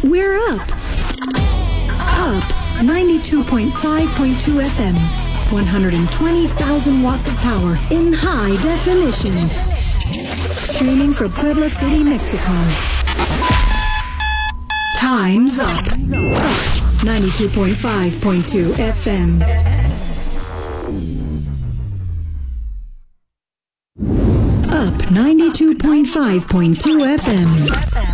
We're up. Up 92.5.2 FM. 120,000 watts of power in high definition. Streaming from Puebla City, Mexico. Time's up. Up 92.5.2 FM. Up 92.5.2 FM.